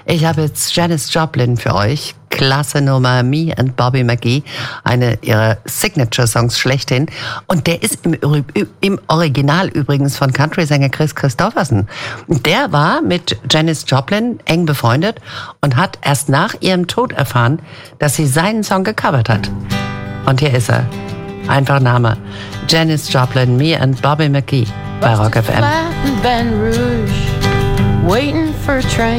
Ich habe jetzt Janis Joplin für euch. Klasse Nummer, Me and Bobby McGee, eine ihrer Signature-Songs schlechthin. Und der ist im Original übrigens von Country-Sänger Kris Kristofferson. Der war mit Janis Joplin eng befreundet und hat erst nach ihrem Tod erfahren, dass sie seinen Song gecovert hat. Und hier ist er. Einfach Name. Janis Joplin, Me and Bobby McGee bei Rock FM.